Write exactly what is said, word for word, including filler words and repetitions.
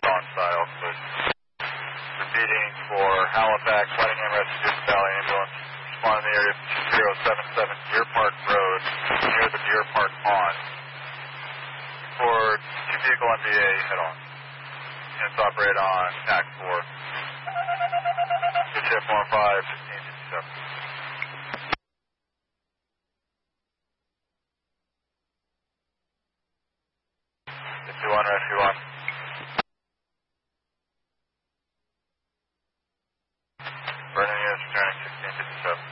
on style, please. Repeating for Halifax, Whitingham Rescue Valley Ambulance. Respond in the area two zero seven seven Deer Park Road, near the Deer Park Pond. For two vehicle M V A head-on. Units operate on T A C four. Good ship one five, fifteen fifty-seven. fifty-one, Rescue one. Burning units returning sixteen fifty-seven.